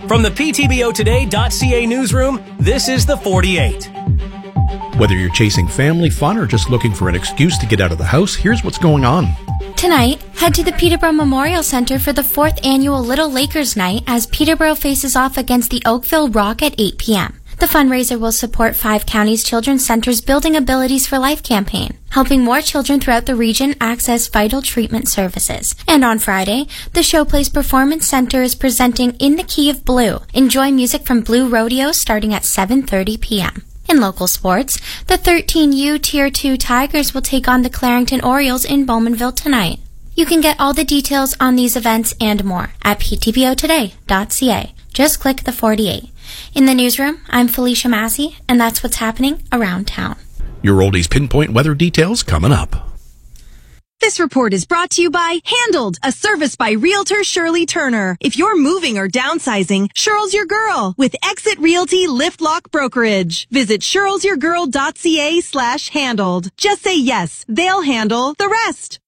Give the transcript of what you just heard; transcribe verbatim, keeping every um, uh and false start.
From the P T B O Today dot C A newsroom, this is the forty-eight. Whether you're chasing family fun or just looking for an excuse to get out of the house, here's what's going on. Tonight, head to the Peterborough Memorial Center for the fourth annual Little Lakers Night as Peterborough faces off against the Oakville Rock at eight p.m. The fundraiser will support Five Counties Children's Center's Building Abilities for Life campaign, helping more children throughout the region access vital treatment services. And on Friday, the Showplace Performance Center is presenting In the Key of Blue. Enjoy music from Blue Rodeo starting at seven thirty p.m. In local sports, the thirteen U Tier two Tigers will take on the Clarington Orioles in Bowmanville tonight. You can get all the details on these events and more at P T B O Today dot C A. Just click the forty-eight. In the newsroom, I'm Felicia Massey, and that's what's happening around town. Your Oldies Pinpoint weather details coming up. This report is brought to you by Handled, a service by Realtor Shirley Turner. If you're moving or downsizing, Shirl's your girl with Exit Realty Lift Lock Brokerage. Visit shirlsyourgirl dot C A slash handled. Just say yes, they'll handle the rest.